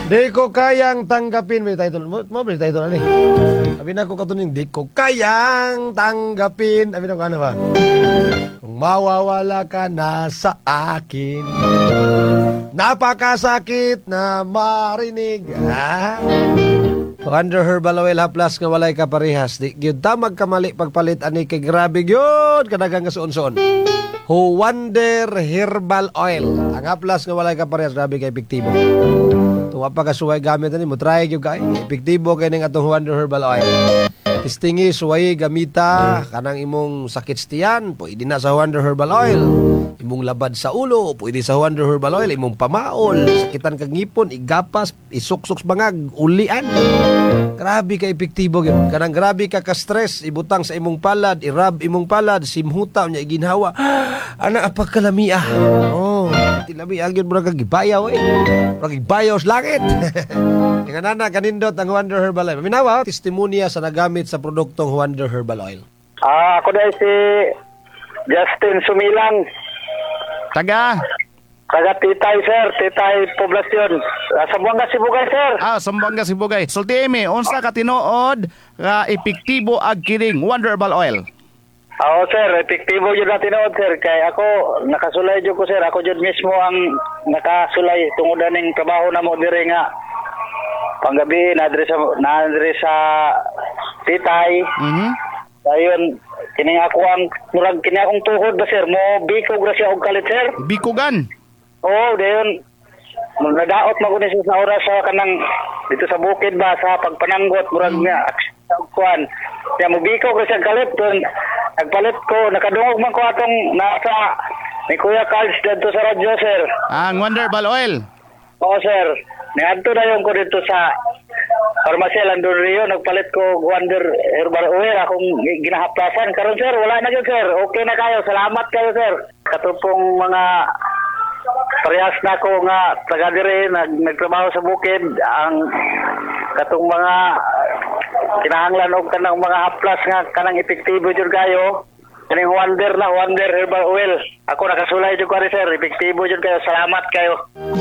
Di ko kayang tanggapin. May title. Mo may title ani. Sabi na ko katuning di ko kayang tanggapin. Sabi na ko ano ba? Kung mawawala ka na sa akin. Napakasakit na marinig. Wonder Herbal Oil Haplas nga walay ka parehas. Di gyud tamag kamali pagpalit ani kay grabe gyud kadagang kasuon-suon. Wonder Herbal Oil. Ang haplas nga walay ka parehas grabe kay epektibo. Tuwa pa kasuway gamit ani mo try gyud kay epektibo kay ning atong Wonder Herbal Oil. Tistingi suway gamita kanang imong sakit tiyan, pwede na sa Wonder Herbal Oil. Imong labad sa ulo, pwede sa Wonder Herbal Oil. Imong pamaol, sakitan kag ngipon, igapas, isuksok bangag, ulian. Grabe ka epektibo gyud. Kanang grabe ka ka-stress, ibutang sa imong palad, irab imong palad, simhuta nya iginhawa. Ana apagkalamiah. Oh, tilami agyud mo kag gibayaw Pag gibayaw sa langit. Tingan na kanindot ang Wonder Herbal Oil. Minawa, testimonya sa nagamit sa produktong Wonder Herbal Oil. Ako dahil si Justin Sumilang. Taga Titay, sir. Titay Poblasyon. Sambuanga, Sibugay, sir. Sambuanga Sibugay. Sulti emi, unsa ka tinuod nga epektibo ag kining Wonder Herbal Oil? Oo, sir. Epektibo yun na tinuod, sir. Kaya ako, nakasulay dyan ko, sir. Ako dyan mismo ang nakasulay tungod ng trabaho na mo dire nga. Panggabi, na-address sa Titay. Ayun, kining ako ang murag kini akong tuhod ba, sir? Mo bikog ra siya og kalit, sir. Bikugan? Oo, dayon. Nadaot magunin siya sa oras sa kanang dito sa bukid ba sa pagpananggot murag niya kuan. Kaya mo bikog ra siya kalit don. Nagpalit ko, nakadungog man ko atong nasa ni Kuya Carls dito sa radyo, sir. Ang Wonder Herbal Oil? Oo, sir. Niadto na yung ko dito sa Pharmacy Landon Rio, nagpalit ko Wonder Herbal Oil akong ginahaplasan. Karon, sir, wala na yun, sir. Okay na kayo. Salamat kayo, sir. Katupong mga parehas na ko nga taga dire nagtrabaho sa bukid ang katong mga kinahanglan og kanang mga haplas nga kanang epektibo jud kayo. Kaning Wonder Herbal Oil. Ako nakasulay jud ko ri, sir. Epektibo jud kayo. Salamat kayo.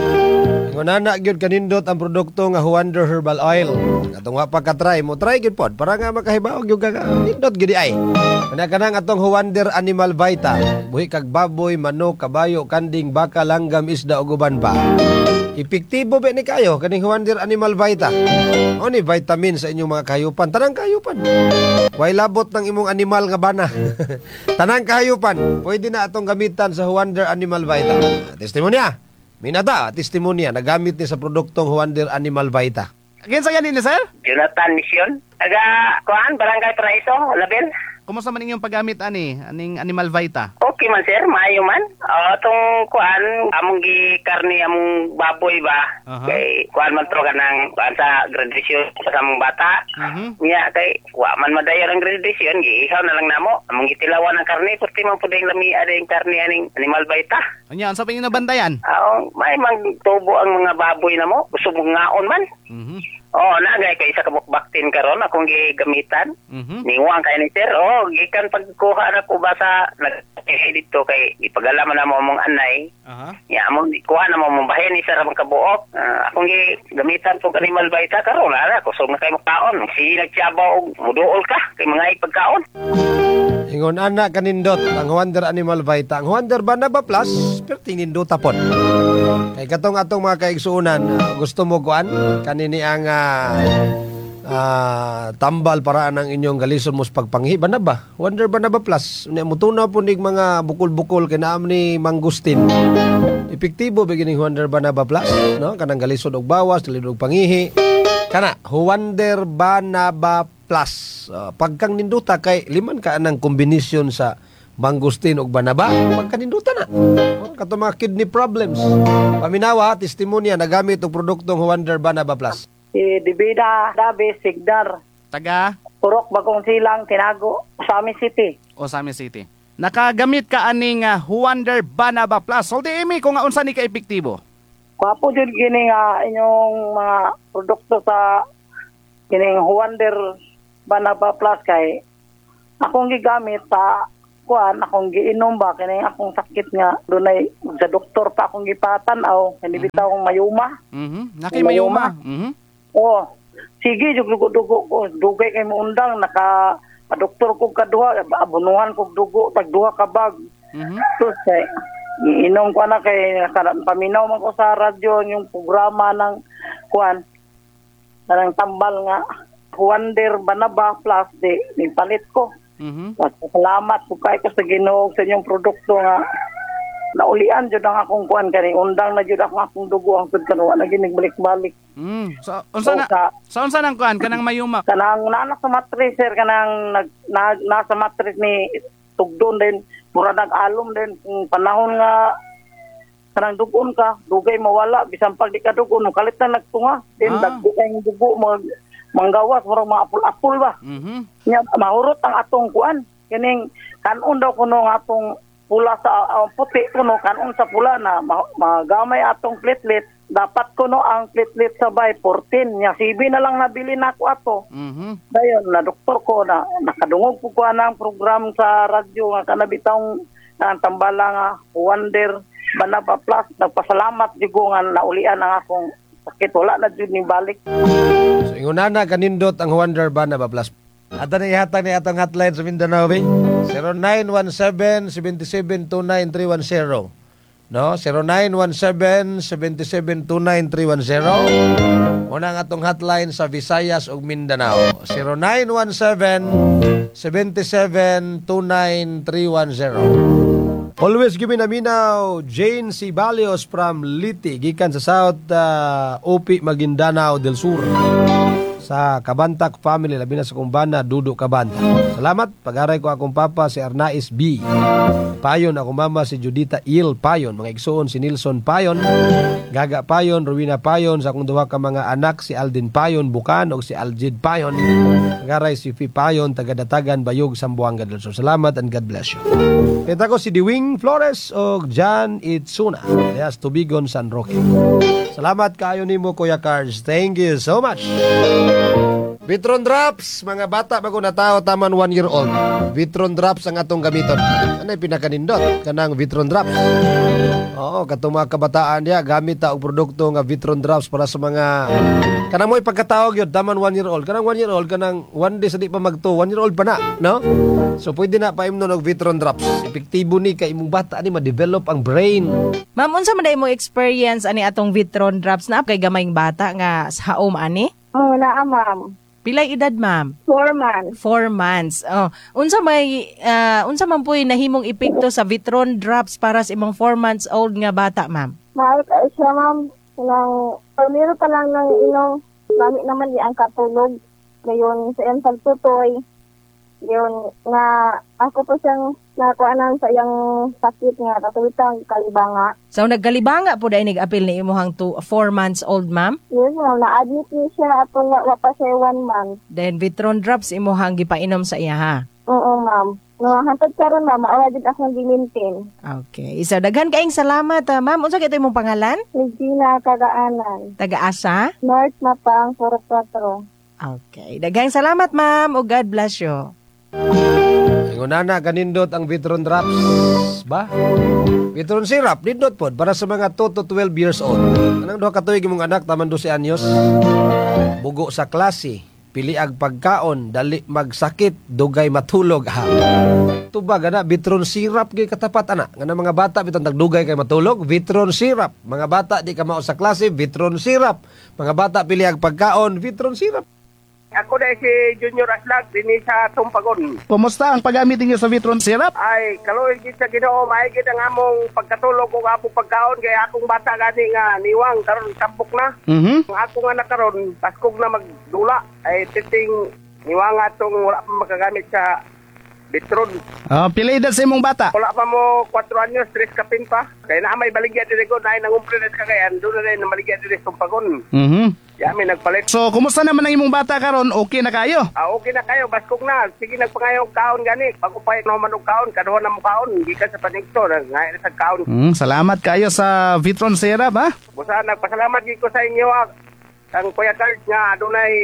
Ngunana gyud kanindot ang produkto nga Wonder Herbal Oil. Atong wa pa ka try mo try gyud pod para nga makahibaw gyud ka nindot gyud ay. Kanang atong Wonder Animal Vita. Buhi kag baboy, manok, kabayo, kanding, baka, langgam, isda ug uban pa. Epektibo ba ni kayo kaning Wonder Animal Vita? O ni vitamin sa inyong mga kahayupan, tanang kahayupan. Way labot ng imong animal nga bana. Tanang kahayupan, pwede na atong gamitan sa Wonder Animal Vita. Testimonya. Minata, testimonya, nagamit ni sa produktong Wonder Animal Vita. Kinsa yan ni sir? Jonathan Mission. Taga kuan Barangay Paraiso, Label. Kumusta man inyong paggamit aning Animal Vita? Okay man, sir, maayo man. Tong kuan among gikarni among baboy ba. Kay kuan man tro kanang kuan sa graduation sa among bata. Nya kay wa man madayon ang graduation, giihaw na lang namo. Among gitilawan ang karne, pati man puding lami ada yung karne aning Animal Vita. Anya, unsa pa inyong nabantayan? May magtubo ang mga baboy namo, gusto mong ngaon man. Nagay kay isa ka bukbaktin karon akong gigamitan. Niwang kay ni sir. Gikan pagkuha na ko ba sa dito kay ipagalaman na mo mong anay. Ya mo kuha na mo mong bahin ni sir ang kabuok. Akong gigamitan ko Animal Vita karon ala kusog na kay makaon. Si nagtiabaw og muduol ka kay mga ipagkaon. Ingon anak kanindot ang Wonder Animal Vita. Ang Wonder Banaba Plus, pero tinindot tapon. Kay katong atong mga kaigsuunan, gusto mo kuan kanini ang tambal para ang inyong galison mo sa pagpanghi. Banaba, Wonder Banaba Plus. Mutunaw po ning mga bukol-bukol kay naam ni Mangustin. Epektibo begining Wonder Banaba Plus, no? Kanang galison og bawas, dili og pangihi. Kana Wonder Banaba Plus. Pagkang ninduta kay liman ka anang kombinasyon sa mangustin ug banaba, pagkaninduta na. Kato mga kidney problems. Paminawa, testimonya nagamit og produktong Wonder Banaba Plus. Si Dibida Dabe Sigdar. Taga? Purok Bagong Silang, Tinago, Sami City. Sami City. Nakagamit ka aning Wonder Banaba Plus. So di imi kung nga unsa ni ka epektibo. Kwapo jud gini nga inyong mga produkto sa kining Wonder Banaba Plus kay akong gigamit sa kuan akong giinom ba kini akong sakit nga dunay sa doktor pa akong gipatanaw kani bitaw akong mayuma. Nakimayuma. Oh, sige jug dugo ko dugay kay mo undang naka doktor ko kaduha abunuhan ko dugo tag duha ka bag. So say iinom ko na kay paminaw man ko sa radyo yung programa ng kuan ng tambal nga Wonder Banaba Plus di palit ko. Salamat po kayo sa Ginoo sa inyong produkto nga naulian jud ang akong kuan kani undang na jud akong dugo ang sud kanuwa na ginig-balik-balik. So unsa nang kuan kanang mayuma? Kanang naanak sa matris sir kanang nasa matris ni tugdon din mura nag-alom din kung panahon nga kanang dugon ka dugay mawala bisan pag di ka dugon kalit na nagtunga din dagko kay dugo manggawas murag mga apul-apul ba. Nya mahurot ang atong kuan kining kanon daw kuno nga atong pula sa puti kuno kanon sa pula na magamay atong platelet dapat kuno ang platelet sabay 14 nya CB na lang nabili nako ato. Dayon na doktor ko na nakadungog po ko ang program sa radyo nga kanabitang tambala nga Wonder Banaba Plus nagpasalamat jigo nga naulian ang akong sakit wala na jud ni balik. So ingunana kanindot ang Wonder Banaba Plus. At na ihatag ni atong hotline sa Mindanao, 0917-7729-310. No? 0917-7729-310. Muna ang atong hotline sa Visayas ug Mindanao. 0917-7729-310. Always give me naminaw, Jane Cibalios from Liti, gikan sa South OP Maguindanao del Sur. Sa Kabantak family, labi na sa kumbana, Dudo Kabanta. Salamat, pag-aray ko akong papa si Arnais B. Payon, akong mama si Judita Il Payon. Mga igsoon si Nilson Payon, Gaga Payon, Rowena Payon. Sa akong duha ka mga anak, si Aldin Payon, Bukan, o si Aljid Payon. Pag-aray si Fi Payon, Tagadatagan, Bayog, Sambuanga del Sur. Salamat and God bless you. Kita ko si Dewing Flores o Jan Itsuna. Yes, Tubigon, San Roque. Salamat kayo nimo, Kuya Cars. Thank you so much. Vitron Drops, mga bata bago na tao taman 1 year old. Vitron Drops ang atong gamiton. Ano yung pinakanindot? Kanang Vitron Drops. Oo, katong mga kabataan niya, gamit ta og produkto nga Vitron Drops para sa mga kanang mo'y pagkatawag yun, taman 1 year old. Kanang 1 year old, kanang 1 day sa di pa magto, 1 year old pa na, no? So pwede na paimnon og Vitron Drops. Epektibo ni kay imong bata ni ma-develop ang brain. Ma'am, unsa man day mo experience ani atong Vitron Drops na kay gamayng bata nga sa haom ani? Oo, naa, ma'am. Pilay edad, ma'am? 4 months. 4 months. Oh, unsa man po'y nahimong epekto sa Vitron Drops para sa imong 4 months old nga bata, ma'am? Mahal ka siya, ma'am. Pamiro pa lang ng inom. Gamit naman di ang katulog. Ngayon, sa iyang pagtutoy. Ngayon, nga ako po siyang nakuanan sa iyang sakit nga. Katulitang kalibanga. So, nagkalibanga po dahil nag-apil ni imuhang 4 months old, ma'am? Yes, ma'am. Na-admit niya siya at wapa siya 1 month. Then, Vitron Drops imuhang gipainom sa iya, ha? Oo, ma'am. No, hantod karon ma'am, maawa jud akong gi-maintain. Okay. So, daghan kaing salamat, ma'am. Unsa kay imong pangalan? Regina Kagaanan. Taga-asa? North Mapang, 44. Okay. Daghang salamat, ma'am. O God bless you. Ingunana kanindot ang Vitron Drops ba? Vitron Syrup nindot pod para sa mga 2 to 12 years old. Anang duha ka tuig imong anak taman 12 anyos. Bugo sa klase, piliag pagkaon, dali magsakit, dugay matulog ha. Tubag ana Vitron Syrup gyud katapat ana. Nga mga bata biton tagdugay kay matulog, Vitron Syrup. Mga bata di ka mao sa klase, Vitron Syrup. Mga bata piliag pagkaon, Vitron Syrup. Ako na si Junior Aslag din sa Tumpagon. Kumusta ang paggamit niyo sa Vitron Syrup? Ay, kaloy gid sa Ginoo, maigid ang among pagkatulog ug among pagkaon kay akong bata gani nga niwang karon tampok na. Ang ako nga nakaron paskog na magdula ay titing niwang atong wala pa makagamit sa Vitron. Pila edad sa imong bata? Wala pa mo 4 anyos, 3 kapin pa. Kaya na may baligya diri ko na nangumpre na sa Cagayan, doon na rin maligya diri sa Tumpagon. Yami nagpalit. So, kumusta naman ang imong bata karon? Okay na kayo? Okay na kayo, baskog na. Sige, nagpangayong kaon gani. Bago pa naman og kaon, kaduha na mo kaon. Hindi ka sa panigto, ngayon sa kaon. Salamat kayo sa Vitron Syrup, ha? Busa, nagpasalamat gid ko sa inyo. Ang Kuya Carl nga, adunay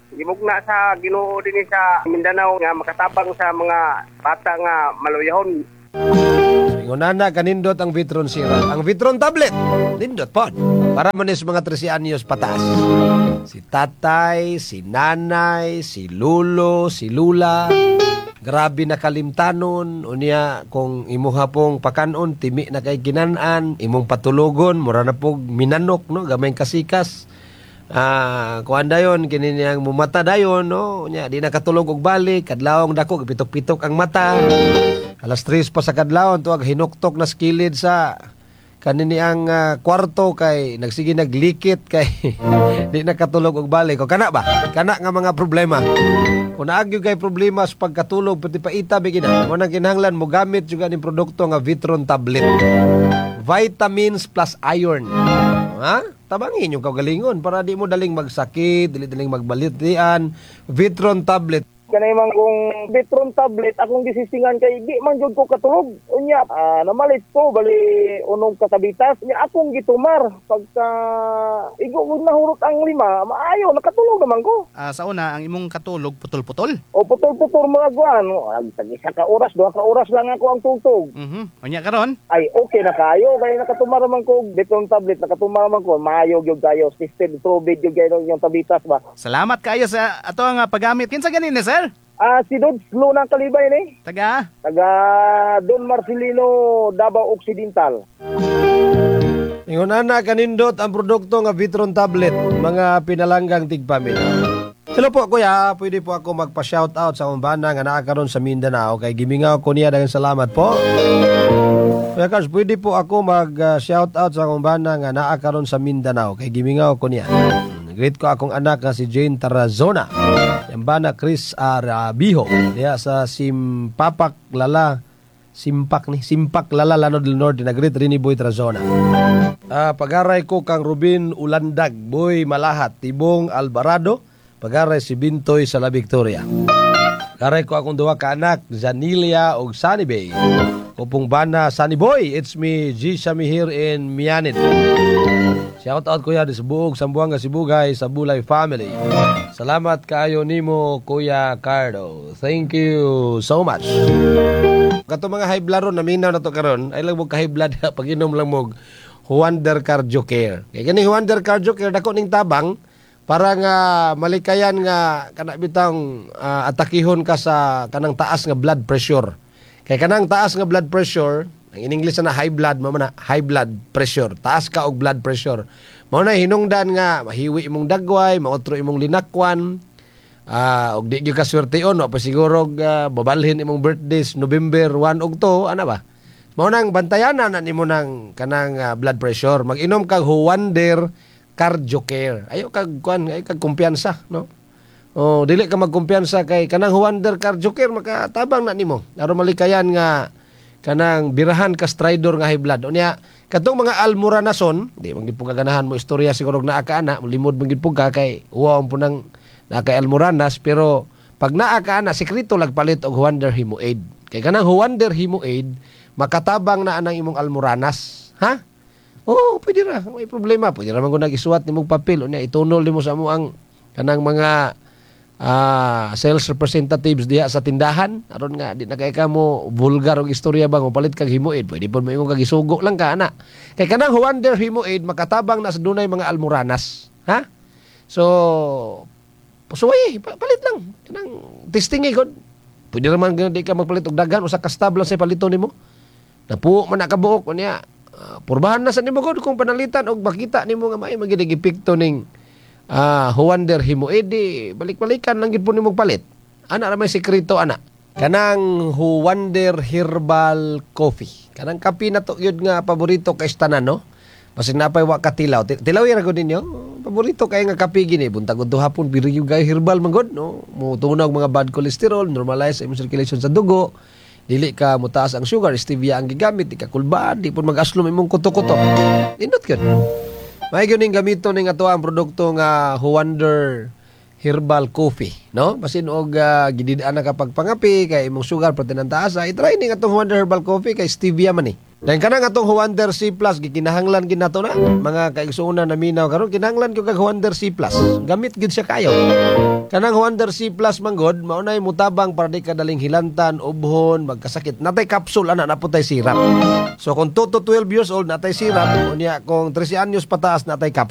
gimugna sa Ginoo dinhi sa Mindanao nga makatabang sa mga bata nga maluyahon. Ingunana kanindot ang Vitron Syrup. Ang Vitron tablet, nindot pod. Para man sa mga 13 anyos pataas. Si tatay, si nanay, si lulo, si lula. Grabe na kalimtanon. Unya kung imuha pong pakanon, timi na kay ginanan, imong patulogon, mura na pong minanok, no? Gamay kasikas. Kuan dayon kini niyang mumata dayon, no? Unya di nakatulog og balik, kadlawong dako pitok-pitok ang mata. Alas 3 pa sa kadlawon tuwag hinuktok na skilid sa kanini ang kwarto kay nagsige naglikit kay di nakatulog og balik. O kana ba? Kana nga mga problema. Kung naagyo kay problema sa pagkatulog pati paita bigina, mo nang kinahanglan mo gamit juga ning produkto nga Vitron tablet. Vitamins plus iron. Ha? Tabangin yung kagalingon para di mo daling magsakit, daling magbalitian. Vitron tablet. Kanay man kung Vitron tablet akong gisisingan kay di man jud ko katulog. Unya namalit ko bali unong kasabitas. Unya akong gitumar pagka igo na hurot ang 5, maayo nakatulog naman ko. Sa una, ang imong katulog putol-putol. O putol-putol mga guan. Tag-isa ka oras, 2 ka oras lang ako ang tugtog. Unya karon. Ay okay na kayo kay nakatumar man ko Vitron tablet, nakatumar man ko maayo gyud kayo system tubig gyud kayo yung tabitas ba. Salamat kayo sa ato nga paggamit. Kinsa ganin ni sir? Si Dod Slow ng Kalibay ni. Taga Don Marcelino, Davao Occidental. Ingunana kanindot ang produkto nga Vitron tablet, mga pinalanggang tigpamilya. Hello po kuya, pwede po ako magpa-shoutout sa umbana nga naa karon sa Mindanao kay gimingaw ko niya, daghang salamat po. Kuya Carlos, pwede po ako mag-shoutout sa umbana nga naa karon sa Mindanao kay gimingaw ko niya. Greet ko akong anak nga si Jane Tarazona. Yung bana Chris Arabiho. Diya sa Simpak Lala Lanod del Norte. Nag-greet rin ni Boy Tarazona. Pag-aray ko kang Rubin Ulandag, Boy Malahat, Tibong Alvarado. Pag-aray si Bintoy sa La Victoria. Pag-aray ko akong duwa ka anak, Zanilia o Sunny Bay. Kupong bana Sunny Boy. It's me, G. Shami here in Mianit. Shout out kuya di Subuog, Sambuanga, Sibugay, sa Bulay family. Salamat kaayo nimo Kuya Cardo. Thank you so much. Kato mga high blood ron, naminaw na to karon. Ay lang mo ka high blood pag inom lang mo Wonder Cardio Care. Kaya kani Wonder Cardio Care dako ning tabang para nga malikayan nga kana bitang atakihon ka sa kanang taas nga blood pressure. Kaya kanang taas nga blood pressure, ang in English na high blood, high blood pressure. Taas ka og blood pressure. Mao na hinungdan nga mahiwi imong dagway, maotro imong linakwan. Og di gyud ka swerteon, no pa siguro babalhin imong birthdays November 1 og 2, ana ba? Mao nang bantayanan na nimo nang kanang blood pressure. Mag-inom kag Wonder Cardio Care. Ayo kag kuan, ay kag kumpiyansa, no? Oh, dili ka magkumpiyansa kay kanang Wonder Cardio Care makatabang na nimo. Aron malikayan nga kanang birahan ka stridor nga high blood. Unya, katong mga almoranason, di man gid po kaganahan mo istorya siguro naa ka ana, limod man gid po ka kay uwaw po nang naka almoranas, pero pag naa ka ana sekreto lagpalit og Wonder Hemoaid. Kay kanang Wonder Hemoaid makatabang na anang imong almoranas, ha? Oh, pwede ra, may problema. Pwede ra man gud nagisuwat nimong papel, unya itunol nimo sa mo ang kanang mga sales representatives diha sa tindahan aron nga di na kay ka mo vulgar og istorya ba mo palit kag Hemoaid, pwede pud mo kag isugo lang ka ana kay kanang Wonder Hemoaid makatabang na sa dunay mga almoranas, ha? So palit lang kanang testing gud, pwede ra man di ka magpalit og daghan usa ka stab lang sa palito nimo napuo man nakabuok unya purbahan na sa nimo gud kung panalitan og makita nimo nga may magiging epekto ning Wonder Hemoaid, balik-balikan lang gid po nimo palit. Ana ra may sekreto ana. Kanang Wonder Herbal Coffee. Kanang kape na to yun nga paborito kay tanan, no? Basin napay wa katilaw. Tilaw ra gud ninyo. Paborito kay nga kape gini buntag ud hapon biriyo gay herbal man gud, no? Mutunog mga bad cholesterol, normalize imong circulation sa dugo. Dili ka mutaas ang sugar, stevia ang gigamit, di ka kulbaan, di pud mag-aslom imong kuto-kuto. Indot gud. May gyud gamito ning ato ang produkto nga Wonder Herbal Coffee, no? Basin og gididaan na kapag pangapi kay imong sugar protein ang taas, i-try ning atong Wonder Herbal Coffee kay stevia man ni. Dahil kanang atong Huander C+, gikinahanglan ginato na. Mga kaigsuunan na minaw karon kinahanglan ko kag Huander C+. Gamit gid siya kayo. Kanang Huander C+, manggod, maunay mutabang para di kadaling hilantan, ubhon, magkasakit. Natay capsule, ana, naputay sirap. So kung 2 to 12 years old, natay sirap. Unya, kung 13 anyos pataas, natay capsule.